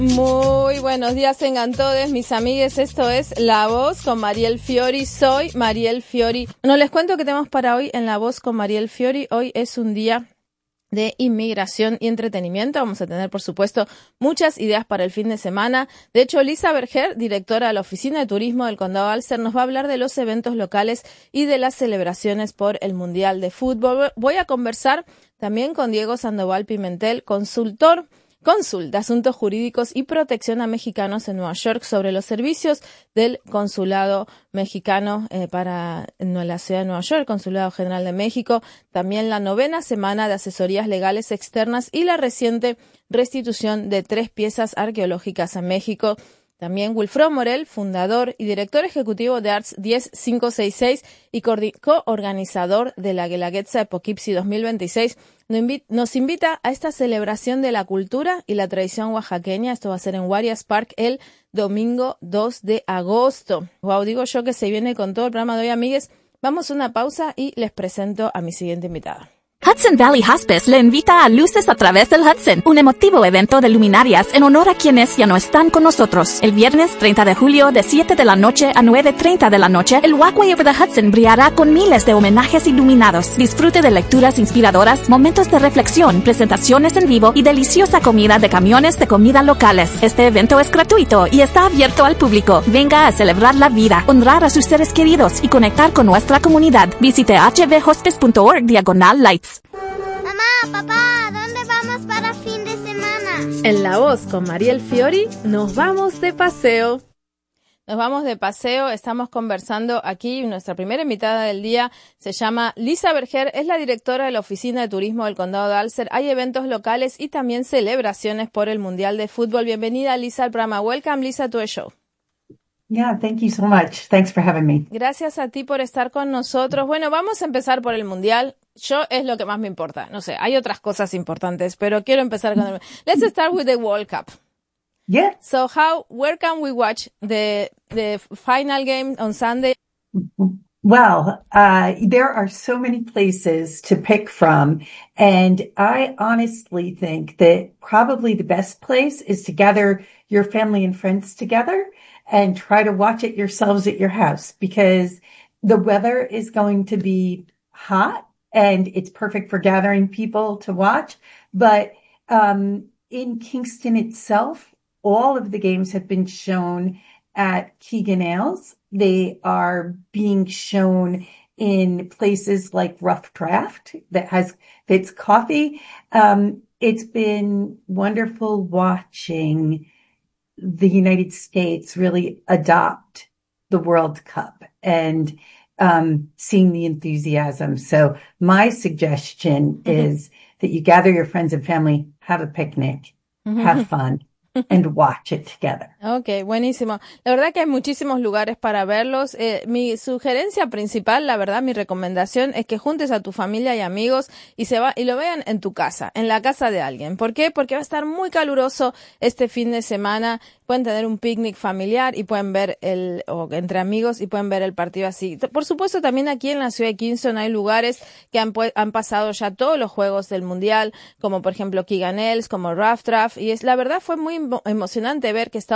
Muy buenos días, tengan todos mis amigues. Esto es La Voz con Mariel Fiori. Soy Mariel Fiori. No les cuento que tenemos para hoy en La Voz con Mariel Fiori. Hoy es un día de inmigración y entretenimiento. Vamos a tener, por supuesto, muchas ideas para el fin de semana. De hecho, Lisa Berger, directora de la Oficina de Turismo del Condado de Ulster, nos va a hablar de los eventos locales y de las celebraciones por el Mundial de Fútbol. Voy a conversar también con Diego Sandoval Pimentel, cónsul de Asuntos Jurídicos y Protección a Mexicanos en Nueva York, sobre los servicios del Consulado Mexicano en la ciudad de Nueva York, Consulado General de México, también la 9ª semana de asesorías legales externas y la reciente restitución de 3 piezas arqueológicas a México. También Wilfredo Morel, fundador y director ejecutivo de Arts 10566 y coorganizador de la Guelaguetza de Poughkeepsie 2026, nos invita a esta celebración de la cultura y la tradición oaxaqueña. Esto va a ser en Guarias Park el domingo 2 de agosto. Wow, digo yo que se viene con todo el programa de hoy, amigues. Vamos a una pausa y les presento a mi siguiente invitada. Hudson Valley Hospice le invita a Luces a través del Hudson, un emotivo evento de luminarias en honor a quienes ya no están con nosotros. El viernes 30 de julio, de 7 de la noche a 9:30 de la noche, el Walkway over the Hudson brillará con miles de homenajes iluminados. Disfrute de lecturas inspiradoras, momentos de reflexión, presentaciones en vivo y deliciosa comida de camiones de comida locales. Este evento es gratuito y está abierto al público. Venga a celebrar la vida, honrar a sus seres queridos y conectar con nuestra comunidad. Visite hvhospice.org/lights. Mamá, papá, ¿dónde vamos para fin de semana? En La Voz con Mariel Fiori nos vamos de paseo. Nos vamos de paseo, estamos conversando aquí, nuestra primera invitada del día se llama Lisa Berger, es la directora de la Oficina de Turismo del Condado de Ulster. Hay eventos locales y también celebraciones por el Mundial de Fútbol. Bienvenida, Lisa, al programa. Welcome, Lisa, to the show. Yeah, thank you so much. Thanks for having me. Gracias a ti por estar con nosotros. Bueno, vamos a empezar por el Mundial. Es lo que más me importa. No sé, hay otras cosas importantes, pero quiero empezar con Let's start with the World Cup. Yeah. So where can we watch the final game on Sunday? Well, there are so many places to pick from, and I honestly think that probably the best place is to gather your family and friends together and try to watch it yourselves at your house, because the weather is going to be hot and it's perfect for gathering people to watch. But in Kingston itself, all of the games have been shown at Keegan Ales. They are being shown in places like Rough Draft that's coffee. It's been wonderful watching the United States really adopt the World Cup and seeing the enthusiasm. So my suggestion is that you gather your friends and family, have a picnic, have fun, and watch it together. Okay, buenísimo. La verdad que hay muchísimos lugares para verlos. Mi sugerencia principal, la verdad, mi recomendación es que juntes a tu familia y amigos y lo vean en tu casa, en la casa de alguien. ¿Por qué? Porque va a estar muy caluroso este fin de semana. Pueden tener un picnic familiar y pueden ver o entre amigos y pueden ver el partido así. Por supuesto, también aquí en la ciudad de Kingston hay lugares que han pasado ya todos los juegos del Mundial, como por ejemplo Keegan Ales, como Rough Draft, y la verdad fue muy emocionante ver que